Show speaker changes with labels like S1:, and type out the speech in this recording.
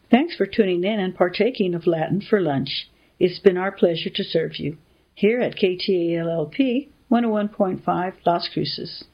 S1: Thanks for tuning in and partaking of Latin for lunch. It's been our pleasure to serve you here at KTALLP 101.5 Las Cruces.